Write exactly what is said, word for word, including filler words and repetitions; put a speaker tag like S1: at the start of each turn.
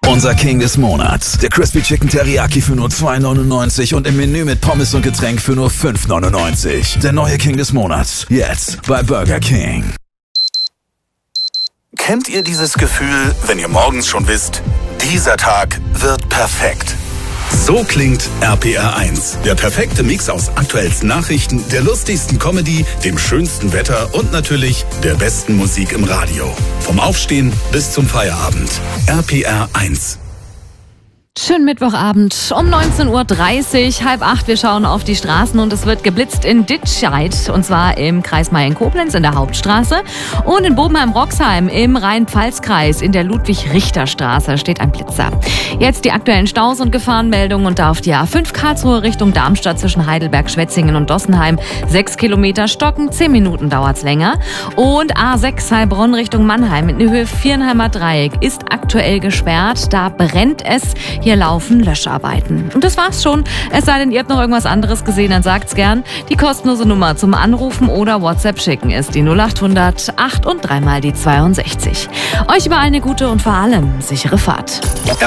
S1: Unser King des Monats. Der Crispy Chicken Teriyaki für nur zwei neunundneunzig und im Menü mit Pommes und Getränk für nur fünf neunundneunzig. Der neue King des Monats. Jetzt bei Burger King.
S2: Kennt ihr dieses Gefühl, wenn ihr morgens schon wisst, dieser Tag wird perfekt? So klingt R P R eins. Der perfekte Mix aus aktuellsten Nachrichten, der lustigsten Comedy, dem schönsten Wetter und natürlich der besten Musik im Radio. Vom Aufstehen bis zum Feierabend. R P R eins.
S3: Schönen Mittwochabend um neunzehn Uhr dreißig, halb acht. Wir schauen auf die Straßen und es wird geblitzt in Ditscheid. Und zwar im Kreis Mayen-Koblenz in der Hauptstraße und in Bobenheim-Roxheim im Rhein-Pfalz-Kreis in der Ludwig-Richter-Straße steht ein Blitzer. Jetzt die aktuellen Staus und Gefahrenmeldungen und da auf die A fünf Karlsruhe Richtung Darmstadt zwischen Heidelberg, Schwetzingen und Dossenheim. Sechs Kilometer stocken, zehn Minuten dauert's länger. Und A sechs Heilbronn Richtung Mannheim in Höhe Vierenheimer Dreieck ist aktuell gesperrt. Da brennt es. Hier laufen Löscharbeiten. Und das war's schon. Es sei denn, ihr habt noch irgendwas anderes gesehen, dann sagt's gern. Die kostenlose Nummer zum Anrufen oder WhatsApp schicken ist die null acht hundert acht und dreimal die zweiundsechzig. Euch über eine gute und vor allem sichere Fahrt.